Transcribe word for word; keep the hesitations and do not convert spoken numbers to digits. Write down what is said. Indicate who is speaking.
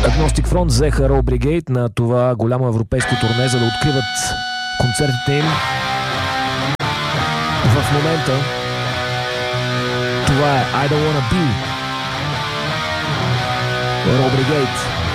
Speaker 1: Agnostic Front взеха Row Brigade на това голямо европейско турне, за да откриват концертите им. В момента това е I Don't Wanna Be, Row Brigade.